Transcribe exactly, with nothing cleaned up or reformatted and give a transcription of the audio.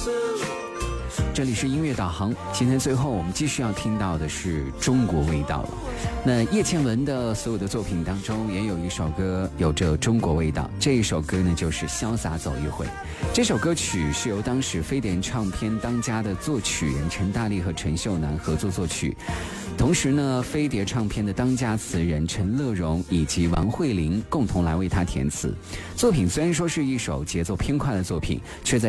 这里是音乐导航，今天最后我们继续要听到的是中国味道了。那叶倩文的所有的作品当中也有一首歌有着中国味道，这一首歌呢就是《潇洒走一回》。这首歌曲是由当时飞碟唱片当家的作曲人陈大力和陈秀楠合作作曲，同时呢飞碟唱片的当家词人陈乐融以及王慧玲共同来为他填词。作品虽然说是一首节奏偏快的作品，却在